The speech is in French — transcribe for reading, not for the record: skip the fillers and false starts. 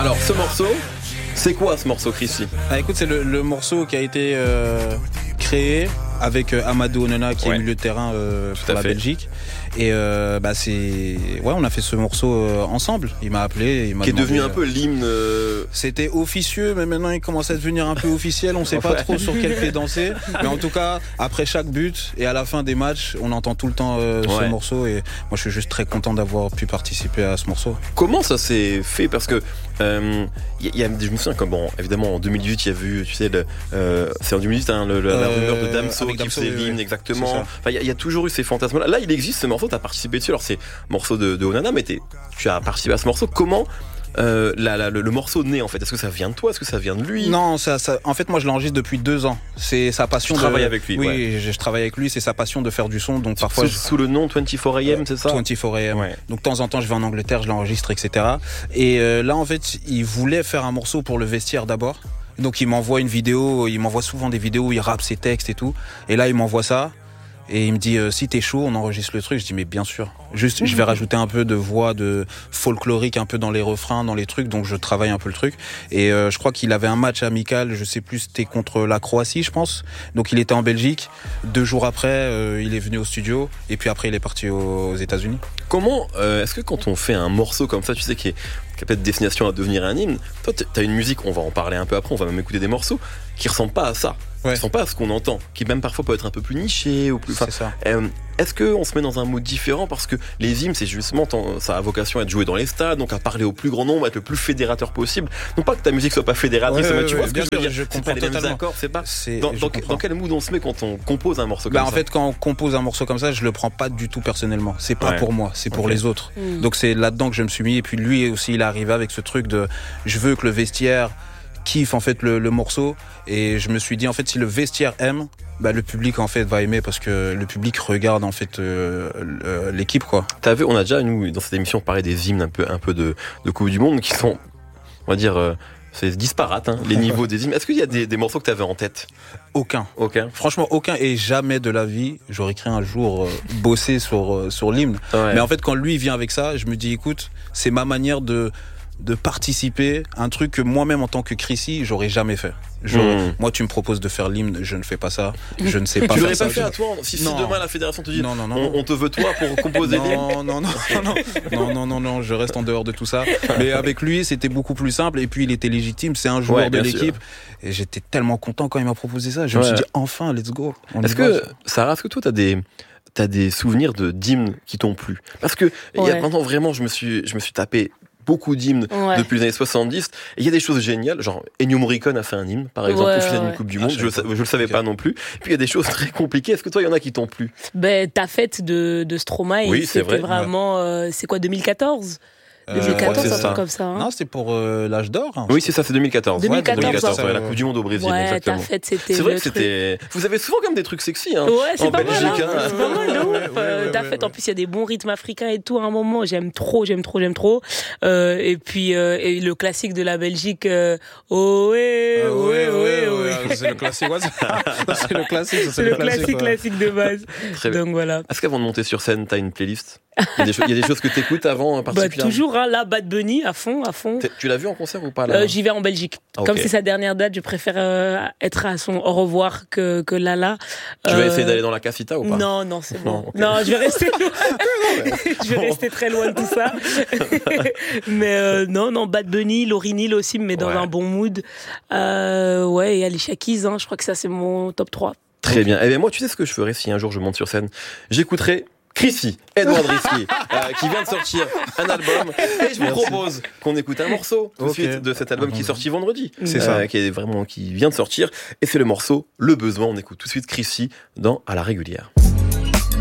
Alors, ce morceau, c'est quoi ce morceau, Chrissy ? Écoute, c'est le morceau qui a été créé avec Amadou Onana qui est milieu de terrain pour la Belgique. Et on a fait ce morceau ensemble. Il m'a appelé, il m'a qui est demandé, devenu un peu l'hymne. C'était officieux, mais maintenant il commence à devenir un peu officiel. On sait pas trop sur quel pied danser. Mais en tout cas, après chaque but et à la fin des matchs, on entend tout le temps ce morceau. Et moi, je suis juste très content d'avoir pu participer à ce morceau. Comment ça s'est fait ? Parce que je me souviens évidemment en 2018, il y a vu, tu sais, c'est en 2018 la rumeur de Damso qui faisait l'hymne, exactement. Enfin, il y a toujours eu ces fantasmes-là. Là, il existe ce morceau, tu as participé dessus. Alors, c'est morceau de Onana, mais tu as participé à ce morceau. Comment le morceau naît en fait ? Est-ce que ça vient de toi ? Est-ce que ça vient de lui ? Non, en fait, moi je l'enregistre depuis 2 ans. C'est sa passion. Tu travailles avec lui ? Oui, je travaille avec lui. C'est sa passion de faire du son. Donc parfois sous le nom 24am, c'est ça ? 24am. Ouais. Donc de temps en temps, je vais en Angleterre, je l'enregistre, etc. Et là, en fait, il voulait faire un morceau pour le vestiaire d'abord. Donc il m'envoie une vidéo. Il m'envoie souvent des vidéos où il rappe ses textes et tout. Et là, il m'envoie ça. Et il me dit si t'es chaud, on enregistre le truc. Je dis mais bien sûr. Juste, je vais rajouter un peu de voix de folklorique un peu dans les refrains, dans les trucs. Donc je travaille un peu le truc. Et je crois qu'il avait un match amical. Je sais plus, c'était contre la Croatie, je pense. Donc il était en Belgique. 2 jours après, il est venu au studio. Et puis après, il est parti aux États-Unis. Comment est-ce que quand on fait un morceau comme ça, tu sais qui a peut-être destination à devenir un hymne, toi t'as une musique, on va en parler un peu après, on va même écouter des morceaux qui ressemblent pas à ça, qui ressemblent pas à ce qu'on entend, qui même parfois peut être un peu plus niché ou plus. C'est ça. Est-ce qu'on se met dans un mode différent parce que les hymnes, c'est justement ça a vocation à être joué dans les stades, donc à parler au plus grand nombre, à être le plus fédérateur possible. Non pas que ta musique soit pas fédératrice, mais tu vois ce que je veux dire. Je comprends totalement. Les mêmes accords, c'est pas. Dans quel mood on se met quand on compose un morceau comme ça ? En fait, quand on compose un morceau comme ça, je le prends pas du tout personnellement. C'est pas pour moi, c'est pour les autres. Donc c'est là-dedans que je me suis mis. Et puis lui aussi, il est arrivé avec ce truc de je veux que le vestiaire kiffe en fait le morceau. Et je me suis dit en fait si le vestiaire aime, le public en fait va aimer parce que le public regarde en fait l'équipe quoi. T'as vu, on a déjà nous dans cette émission parlé des hymnes un peu de Coupe du Monde qui sont, on va dire, c'est disparate les niveaux des hymnes. Est-ce qu'il y a des morceaux que t'avais en tête ? Aucun. Franchement aucun, et jamais de la vie j'aurais cru un jour bosser sur l'hymne. Mais en fait quand lui vient avec ça, je me dis écoute, c'est ma manière de participer à un truc que moi-même en tant que Chrissy j'aurais jamais fait. Moi tu me proposes de faire l'hymne, je ne fais pas ça, je ne sais pas. Tu faire l'aurais ça. pas fait à toi si demain la fédération te dit non. On te veut toi pour composer l'hymne. Non, je reste en dehors de tout ça. Mais avec lui c'était beaucoup plus simple, et puis il était légitime, c'est un joueur de l'équipe, et j'étais tellement content quand il m'a proposé ça. Je me suis dit enfin let's go. Sarah, est-ce que toi t'as des souvenirs d'hymnes qui t'ont plu ? Parce que il y a maintenant vraiment je me suis tapé beaucoup d'hymnes depuis les années 70, et il y a des choses géniales, genre Ennio Morricone a fait un hymne par exemple au final d'une Coupe du Monde, je le savais pas non plus. Et puis il y a des choses très compliquées. Est-ce que toi il y en a qui t'ont plu ? Ta fête de Stromae, c'était vrai. Vraiment c'est quoi, 2014 un truc comme ça. Non, c'était pour l'âge d'or. Oui, c'est ça, c'est 2014. 2014, la Coupe du Monde au Brésil, exactement. Ta fête, c'était. C'est vrai que c'était. Vous avez souvent comme des trucs sexy, Ouais, c'est pas Belgique, mal. C'est pas mal de ouf. Ta fête, en plus, il y a des bons rythmes africains et tout. À un moment, j'aime trop. Et puis le classique de la Belgique. C'est le classique. C'est le classique de base. Donc voilà. Est-ce qu'avant de monter sur scène, t'as une playlist ? Il y a des choses que t'écoutes avant particulièrement ? Toujours, là, Bad Bunny, à fond. Tu l'as vu en concert ou pas là ? J'y vais en Belgique. Comme c'est sa dernière date, je préfère être à son au revoir que là. Tu vas essayer d'aller dans la Casita ou pas ? Non, c'est bon. Non, je vais rester rester très loin de tout ça. Mais non, Bad Bunny, Lauryn Hill aussi me met dans un bon mood. Et Alicia Keys, je crois que ça c'est mon top 3. Très bien. Eh bien moi, tu sais ce que je ferais si un jour je monte sur scène ? J'écouterai Chrissy, Edouard Risky, qui vient de sortir un album, et je vous propose qu'on écoute un morceau tout de suite de cet album qui est sorti vendredi. C'est ça. Qui vient de sortir, et c'est le morceau Le Besoin. On écoute tout de suite Chrissy dans À la régulière.